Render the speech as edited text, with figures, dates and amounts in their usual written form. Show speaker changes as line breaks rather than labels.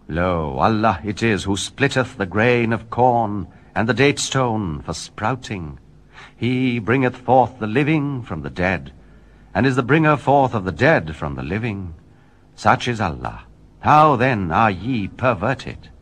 Lo, Allah it is who splitteth the grain of corn, and the date-stone for sprouting. He bringeth forth the living from the dead, and is the bringer forth of the dead from the living. Such is Allah. How then are ye perverted?